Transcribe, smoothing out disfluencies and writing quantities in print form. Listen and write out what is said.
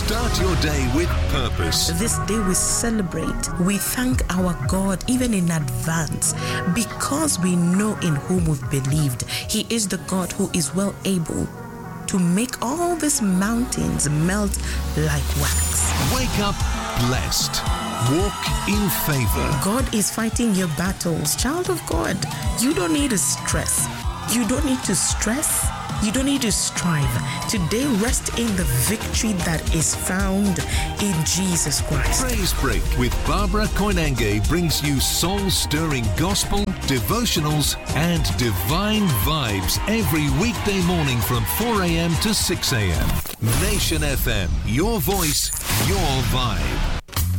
Start your day with purpose. This day we celebrate. We thank our God even in advance because we know in whom we've believed. He is the God who is well able to make all these mountains melt like wax. Wake up blessed. Walk in favor. God is fighting your battles. Child of God, you don't need to stress. You don't need to stress. You don't need to strive. Today, rest in the victory that is found in Jesus Christ. Praise Break with Barbara Koinange brings you soul-stirring gospel, devotionals, and divine vibes every weekday morning from 4 a.m. to 6 a.m. Nation FM, your voice, your vibe.